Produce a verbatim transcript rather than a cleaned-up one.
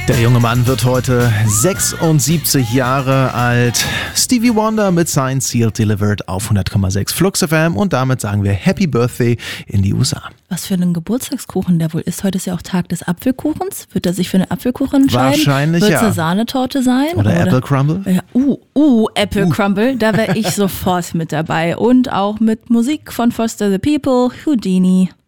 Der junge Mann wird heute sechsundsiebzig Jahre alt. Stevie Wonder mit Signed, Sealed, Delivered auf hundert Komma sechs Flux F M und damit sagen wir Happy Birthday in die U S A. Was für einen Geburtstagskuchen der wohl ist. Heute ist ja auch Tag des Apfelkuchens. Wird er sich für einen Apfelkuchen entscheiden? Wahrscheinlich, Wird ja. es eine Sahnetorte sein? Oder, oder Apple Crumble? Ja, uh, uh, Apple uh. Crumble, da wäre ich sofort mit dabei. Und auch mit Musik von Foster the People, Houdini.